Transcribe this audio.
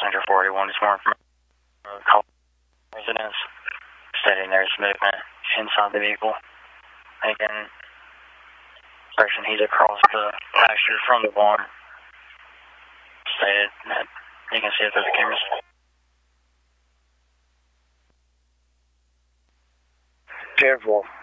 manager 41 is more from residents stating there's movement inside the vehicle. Again, person he's across the pasture from the barn stated that you can see it through the cameras. 10-4.